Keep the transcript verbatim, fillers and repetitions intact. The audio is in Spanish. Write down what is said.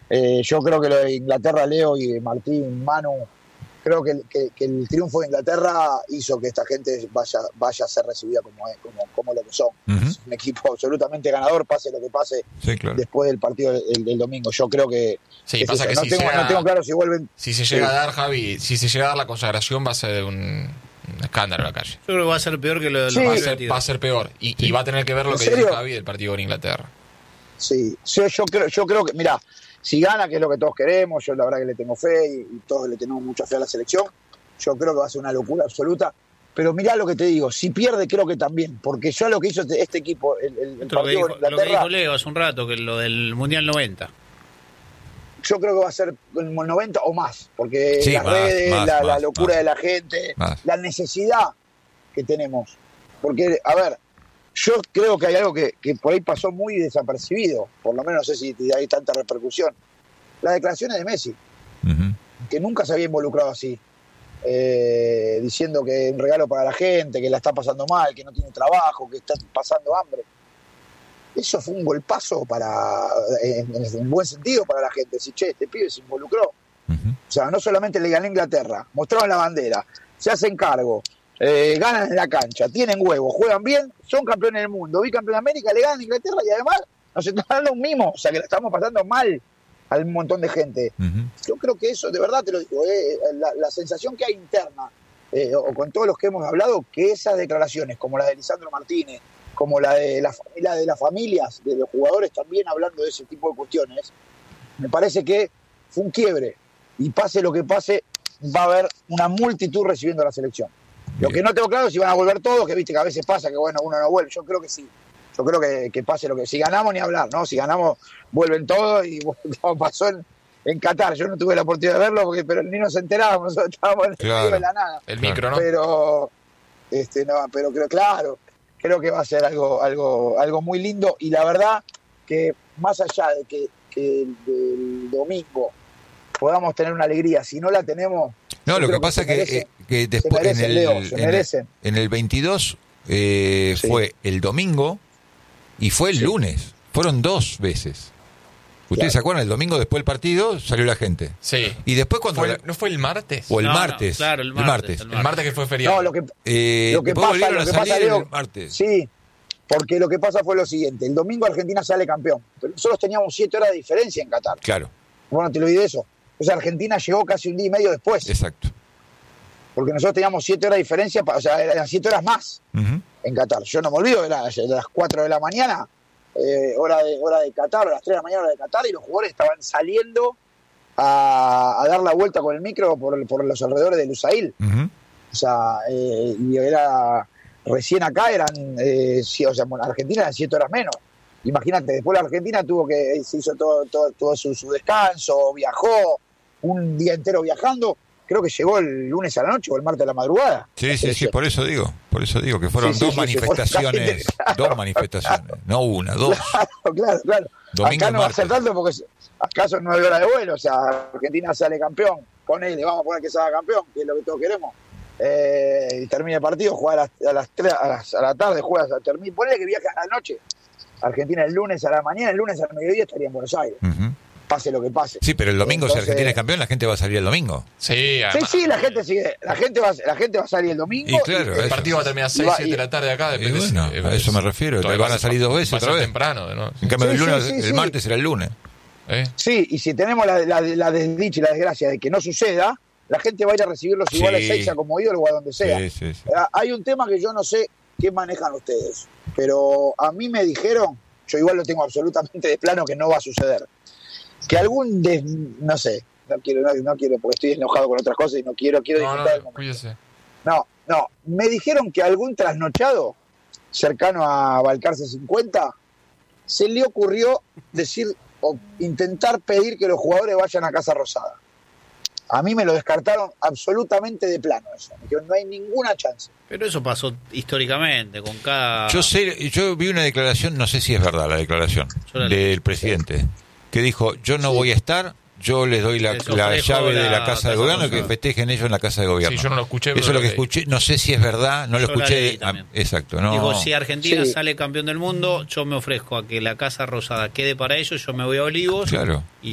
Eh, yo creo que lo de Inglaterra, Leo y Martín, Manu, creo que, que, que el triunfo de Inglaterra hizo que esta gente vaya, vaya a ser recibida como, es, como, como lo que son. Uh-huh. Es un equipo absolutamente ganador, pase lo que pase, sí, claro, después del partido del, del domingo. Yo creo que... Sí, que pasa que no, si tengo, llega, no tengo claro si vuelven... Si se llega sí. a dar, Javi, si se llega a dar la consagración va a ser un... un escándalo en la calle. Yo creo que va a ser peor que lo de los sí, va, a ser, va a ser peor. Y, sí. y va a tener que ver lo que serio? dice Javi del partido con Inglaterra. Sí, yo, yo, creo, yo creo que, mirá, si gana, que es lo que todos queremos, yo la verdad que le tengo fe y, y todos le tenemos mucha fe a la selección, yo creo que va a ser una locura absoluta. Pero mirá lo que te digo, si pierde creo que también, porque yo lo que hizo este, este equipo, el, el, el partido lo que dijo, con Inglaterra... Lo que dijo Leo hace un rato, que lo del Mundial noventa. Yo creo que va a ser el noventa o más, porque sí, las más, redes, más, la, más, la locura más. de la gente, más. la necesidad que tenemos. Porque, a ver, yo creo que hay algo que, que por ahí pasó muy desapercibido, por lo menos no sé si hay tanta repercusión. Las declaraciones de Messi, uh-huh. que nunca se había involucrado así, eh, diciendo que es un regalo para la gente, que la está pasando mal, que no tiene trabajo, que está pasando hambre. Eso fue un golpazo para, en, en buen sentido para la gente. Decir, che, este pibe se involucró. Uh-huh. O sea, no solamente le ganó a Inglaterra, mostraron la bandera, se hacen cargo, eh, ganan en la cancha, tienen huevos, juegan bien, son campeones del mundo, bicampeón de América, le ganan a Inglaterra y además nos están dando un mimo, o sea que la estamos pasando mal a un montón de gente. Uh-huh. Yo creo que eso, de verdad te lo digo, eh, la, la sensación que hay interna, eh, o con todos los que hemos hablado, que esas declaraciones, como la de Lisandro Martínez, como la de la familia de las familias de los jugadores también hablando de ese tipo de cuestiones, me parece que fue un quiebre y pase lo que pase va a haber una multitud recibiendo a la selección. Bien. Lo que no tengo claro es si van a volver todos, que viste que a veces pasa que bueno, uno no vuelve, yo creo que sí, yo creo que, que pase lo que, si ganamos ni hablar, ¿no? Si ganamos vuelven todos y bueno, pasó en, en Qatar, yo no tuve la oportunidad de verlo porque pero ni nos enterábamos, nosotros estábamos en el claro. medio de la nada. El micro, ¿no? Pero este no, pero creo claro. Creo que va a ser algo, algo, algo muy lindo y la verdad que más allá de que, que el domingo podamos tener una alegría, si no la tenemos... No, lo que pasa es que, merecen, que después merecen, en, el, Leo, se en, merecen. el, en el veintidós eh, sí. fue el domingo y fue el sí. lunes, fueron dos veces. ¿Ustedes claro. se acuerdan? El domingo después del partido salió la gente. Sí. Y después cuando... ¿Fue, ¿No fue el martes? O el no, martes. No, claro, el martes, el martes. El martes. El martes que fue feriado. No, lo que, eh, lo que pasa, lo que pasa Leo, el martes. Sí, porque lo que pasa fue lo siguiente. El domingo Argentina sale campeón. Pero nosotros teníamos siete horas de diferencia en Qatar. Claro. Bueno, te lo di de eso. O sea, Argentina llegó casi un día y medio después. Exacto. Porque nosotros teníamos siete horas de diferencia, o sea, eran siete horas más uh-huh. en Qatar. Yo no me olvido, era de las cuatro de la mañana, eh, hora de hora de Qatar, a las tres de la mañana hora de Qatar, y los jugadores estaban saliendo a, a dar la vuelta con el micro por, por los alrededores de Lusail. Uh-huh. O sea, eh, y era recién acá eran, eh, sí, o sea, bueno, Argentina eran siete horas menos. Imagínate, después la Argentina tuvo que, se hizo todo, todo, todo su, su descanso, viajó un día entero viajando. Creo que llegó el lunes a la noche o el martes a la madrugada. Sí, sí, sí, por eso digo, por eso digo que fueron sí, sí, dos sí, manifestaciones, sí, claro, dos manifestaciones, claro, no una, dos. Claro, claro, claro. Domingo acá no va a martes. ser tanto porque acá son nueve horas de vuelo, o sea, Argentina sale campeón, ponele, vamos a poner que salga campeón, que es lo que todos queremos. Eh, y termina el partido, juega a las, a las tres, a, las, a la tarde, juega a termina, ponele que viaja a la noche. Argentina el lunes a la mañana, el lunes al mediodía estaría en Buenos Aires. Uh-huh. Pase lo que pase. Sí, pero el domingo, entonces, si Argentina es campeón, la gente va a salir el domingo. Sí, además, sí, sí, la gente sigue, la gente va, la gente va a salir el domingo. Y claro, y el partido va a terminar a seis, siete de la tarde acá, depende. Y bueno, si, a eso me refiero, te van a salir dos veces otra vez. Temprano, ¿no? En cambio, sí, el lunes, sí, sí, el sí. martes será el lunes. ¿Eh? Sí, y si tenemos la, la, la desdicha y la desgracia de que no suceda, la gente va a ir a recibirlos sí. igual a Ezeiza como ídolo o a donde sea. Sí, sí, sí. Hay un tema que yo no sé qué manejan ustedes, pero a mí me dijeron, yo igual lo tengo absolutamente de plano que no va a suceder, que algún des, no sé, no quiero, no, no quiero porque estoy enojado con otras cosas y no quiero, quiero no, disfrutar no, el momento. Cuídese. No, no, me dijeron que algún trasnochado cercano a Balcarce cincuenta se le ocurrió decir o intentar pedir que los jugadores vayan a Casa Rosada. A mí me lo descartaron absolutamente de plano eso, que no hay ninguna chance. Pero eso pasó históricamente con cada... Yo sé, yo vi una declaración, no sé si es verdad la declaración del presidente, sí. que dijo, yo no sí. voy a estar, yo les doy la, la llave la, de la Casa de Gobierno, que festejen ellos en la Casa de Gobierno. Sí, yo no lo escuché. Eso es lo que escuché, no sé si es verdad, no lo yo escuché. Ah, exacto, no. Digo, si Argentina sí. sale campeón del mundo, yo me ofrezco a que la Casa Rosada quede para ellos, yo me voy a Olivos. Claro. Y